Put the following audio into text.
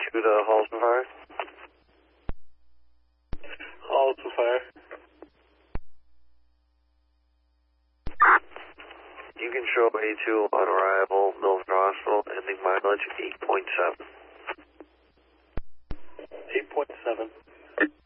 A2 to Halls and Fire. Halls and Fire. You can show up A2 on arrival, Milford Hospital, ending mileage 8.7. 8.7.